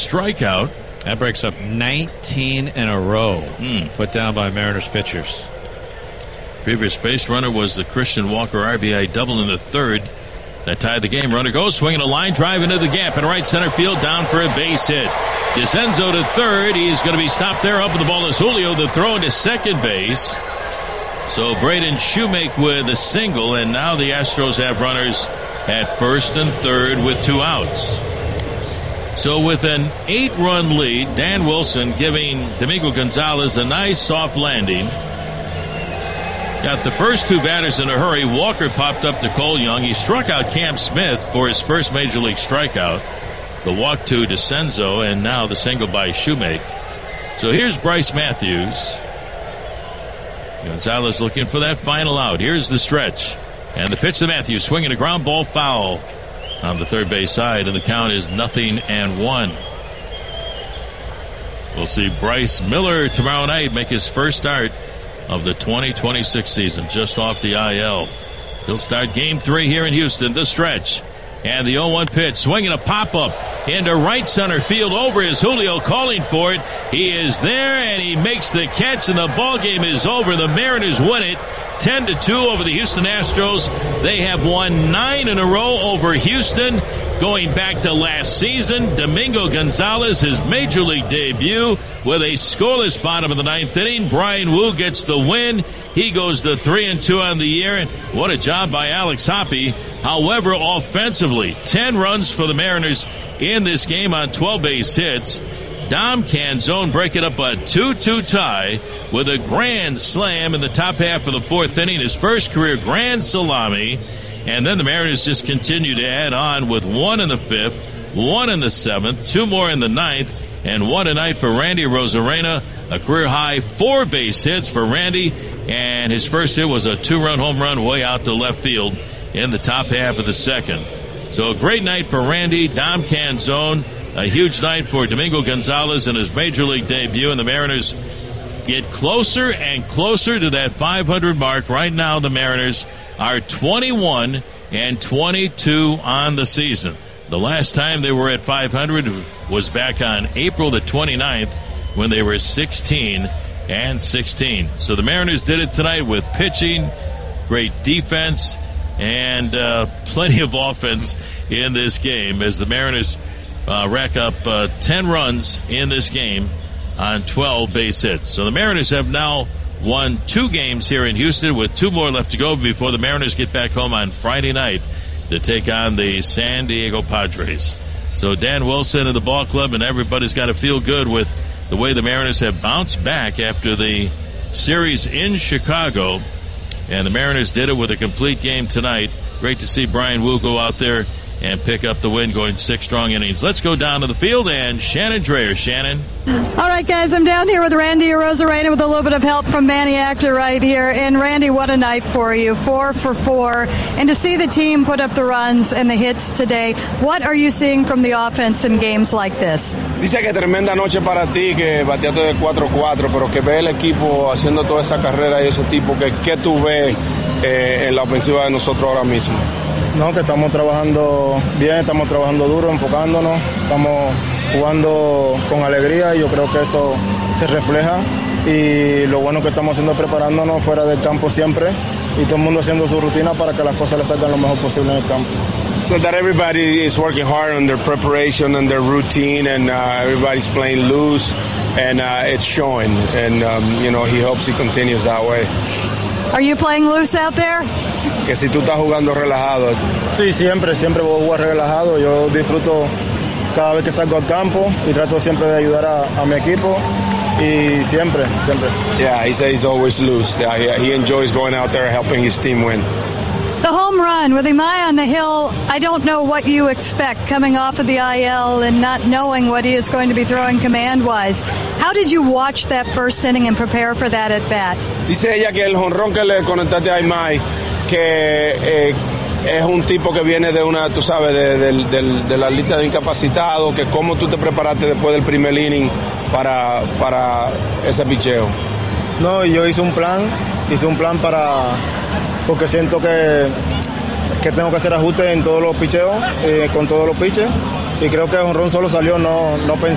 strikeout. That breaks up 19 in a row put down by Mariners pitchers. Previous base runner was the Christian Walker RBI double in the third. That tied the game. Runner goes, swinging a line drive into the gap in right center field, down for a base hit. DeCenzo to third. He's going to be stopped there. Up with the ball is Julio. The throw into second base. So Braden Shoemake with a single, and now the Astros have runners at first and third with 2 outs. So with an 8-run lead, Dan Wilson giving Domingo Gonzalez a nice soft landing. Got the first 2 batters in a hurry. Walker popped up to Cole Young. He struck out Cam Smith for his first major league strikeout. The walk to DeCenzo, and now the single by Shoemake. So here's Bryce Matthews. Gonzalez looking for that final out. Here's the stretch. And the pitch to Matthews, swinging a ground ball foul on the third base side, and the count is 0-1. We'll see Bryce Miller tomorrow night make his first start of the 2026 season, just off the IL. He'll start game 3 here in Houston. The stretch. And the 0-1 pitch, swinging a pop-up into right center field. Over is Julio, calling for it. He is there, and he makes the catch, and the ball game is over. The Mariners win it 10-2 over the Houston Astros. They have won 9 in a row over Houston. Going back to last season, Domingo Gonzalez, his major league debut, with a scoreless bottom of the 9th inning. Brian Wu gets the win. He goes to 3-2 on the year, and what a job by Alex Hoppe. However, offensively, 10 runs for the Mariners in this game on 12 base hits. Dom Canzone breaking up a 2-2 tie with a grand slam in the top half of the 4th inning, his first career grand salami. And then the Mariners just continue to add on with 1 in the 5th, 1 in the 7th, 2 more in the 9th, and 1 tonight for Randy Arozarena. A career high 4 base hits for Randy, and his first hit was a 2-run home run way out to left field in the top half of the 2nd. So a great night for Randy. Dom Canzone, a huge night for Domingo Gonzalez in his major league debut, and the Mariners get closer and closer to that 500 mark. Right now the Mariners are 21-22 on the season. The last time they were at 500 was back on April the 29th when they were 16-16. So the Mariners did it tonight with pitching, great defense, and plenty of offense in this game as the Mariners rack up 10 runs in this game on 12 base hits. So the Mariners have now won 2 games here in Houston with 2 more left to go before the Mariners get back home on Friday night to take on the San Diego Padres. So Dan Wilson and the ball club and everybody's got to feel good with the way the Mariners have bounced back after the series in Chicago. And the Mariners did it with a complete game tonight. Great to see Brian Wu go out there and pick up the win, going 6 strong innings. Let's go down to the field, and Shannon Dreyer. Shannon. All right, guys, I'm down here with Randy Arozarena with a little bit of help from Manny Actor right here. And Randy, what a night for you, 4 for 4. And to see the team put up the runs and the hits today, what are you seeing from the offense in games like this? Dice que tremenda noche para ti, que bateaste de 4-4, pero que ve el equipo haciendo toda esa carrera y esos tipos, que tú ves en la ofensiva de nosotros ahora mismo. No, que estamos trabajando bien, estamos trabajando duro, enfocándonos, estamos jugando con alegría y yo creo que eso se refleja, y lo bueno que estamos haciendo es preparándonos fuera del campo siempre y todo el mundo haciendo su rutina para que las cosas le salgan lo mejor posible en el campo. So that everybody is working hard on their preparation and their routine, and everybody's playing loose, and it's showing, and he hopes he continues that way. Are you playing loose out there? Que si tú estás jugando relajado. Sí, siempre voy a jugar relajado. Yo disfruto cada vez que salgo al campo y trato siempre de ayudar a mi equipo, y siempre. Yeah, he says he's always loose. He enjoys going out there helping his team win. The home run with Imai on the hill, I don't know what you expect coming off of the IL and not knowing what he is going to be throwing command-wise. How did you watch that first inning and prepare for that at bat? Dice ella que el jonrón que le conectaste a Imai, que es un tipo que viene de una, tú sabes, de la lista de incapacitados, que cómo tú te preparaste después del primer inning para ese picheo. No, yo hice un plan porque siento que tengo que hacer ajustes en todos los picheos, con todos los pitches, y creo que el jonrón solo salió, no pensé